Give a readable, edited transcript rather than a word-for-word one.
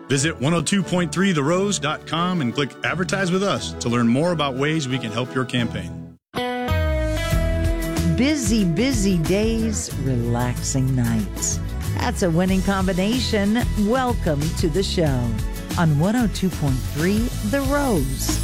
Visit 102.3therose.com and click Advertise with Us to learn more about ways we can help your campaign. Busy, busy days, relaxing nights. That's a winning combination. Welcome to the show on 102.3 The Rose.